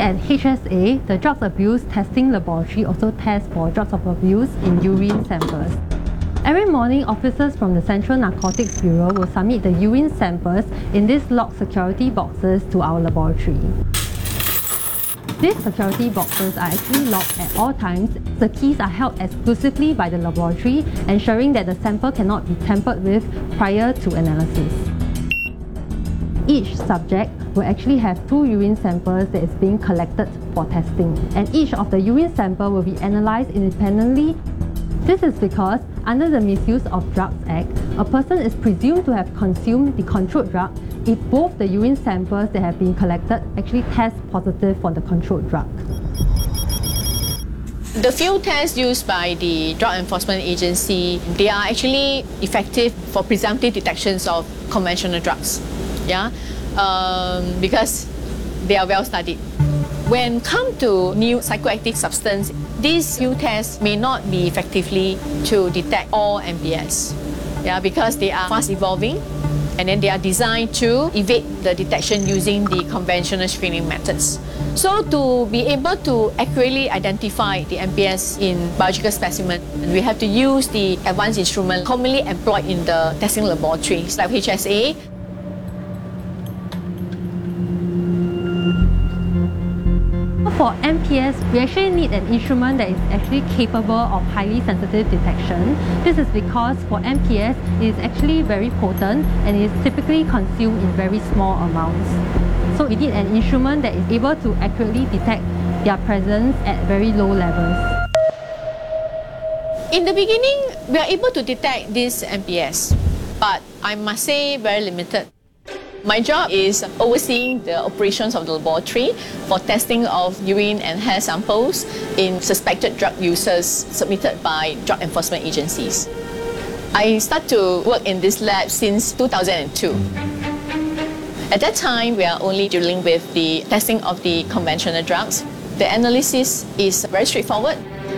at HSA, the Drugs Abuse Testing Laboratory also tests for drugs of abuse in urine samples. Every morning, officers from the Central Narcotics Bureau will submit the urine samples in these locked security boxes to our laboratory. These security boxes are actually locked at all times. The keys are held exclusively by the laboratory, ensuring that the sample cannot be tampered with prior to analysis. Each subject will actually have 2 urine samples that is being collected for testing, and each of the urine sample will be analysed independently. This is because, under the Misuse of Drugs Act, a person is presumed to have consumed the controlled drug if both the urine samples that have been collected actually test positive for the controlled drug. The field tests used by the Drug Enforcement Agency, they are actually effective for presumptive detections of conventional drugs, because they are well studied. When come to new psychoactive substance, these field tests may not be effectively to detect all MPS, because they are fast evolving, and then they are designed to evade the detection using the conventional screening methods. So to be able to accurately identify the MPS in biological specimen, we have to use the advanced instrument commonly employed in the testing laboratories like HSA. For MPS, we actually need an instrument that is actually capable of highly sensitive detection. This is because for MPS, it is actually very potent and is typically consumed in very small amounts. So we need an instrument that is able to accurately detect their presence at very low levels. In the beginning, we are able to detect this MPS, but I must say very limited. My job is overseeing the operations of the laboratory for testing of urine and hair samples in suspected drug users submitted by drug enforcement agencies. I started to work in this lab since 2002. At that time, we are only dealing with the testing of the conventional drugs. The analysis is very straightforward.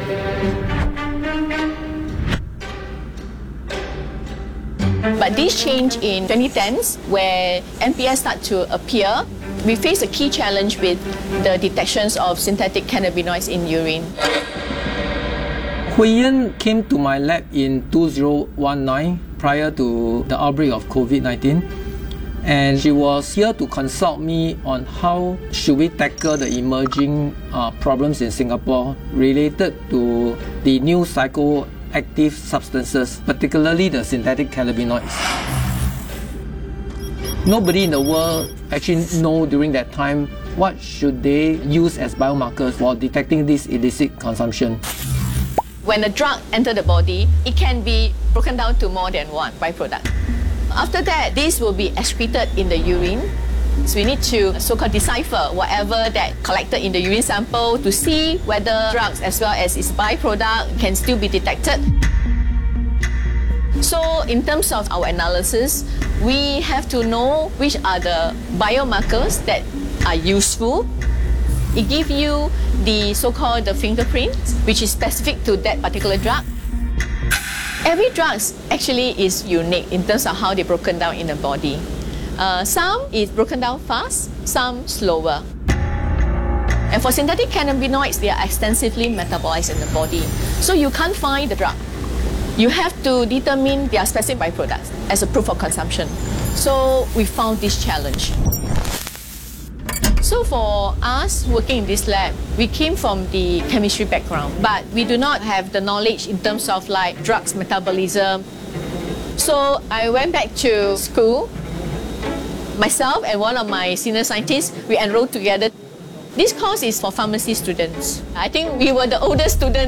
But this changed in 2010s, where MPS started to appear. We faced a key challenge with the detections of synthetic cannabinoids in urine. Hui Yen came to my lab in 2019 prior to the outbreak of COVID-19. And she was here to consult me on how should we tackle the emerging problems in Singapore related to the new psychoactive substances, particularly the synthetic cannabinoids. Nobody in the world actually know during that time what should they use as biomarkers for detecting this illicit consumption. When a drug enters the body, it can be broken down to more than one byproduct. After that, this will be excreted in the urine. So we need to so-called decipher whatever that collected in the urine sample to see whether drugs as well as its byproduct can still be detected. So in terms of our analysis, we have to know which are the biomarkers that are useful. It gives you the so-called fingerprint, which is specific to that particular drug. Every drug actually is unique in terms of how they're broken down in the body. Some is broken down fast, some slower. And for synthetic cannabinoids, they are extensively metabolized in the body. So you can't find the drug. You have to determine their specific byproducts as a proof of consumption. So we found this challenge. So for us working in this lab, we came from the chemistry background, but we do not have the knowledge in terms of like drugs metabolism. So I went back to school. Myself and one of my senior scientists, we enrolled together. This course is for pharmacy students. I think we were the oldest students